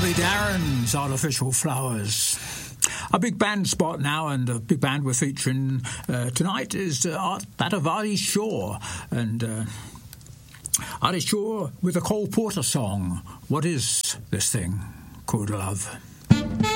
Bobby Darin's Artificial Flowers. A big band spot now, and a big band we're featuring tonight is that of Artie Shaw. And Artie Shaw with a Cole Porter song. What is this thing called love?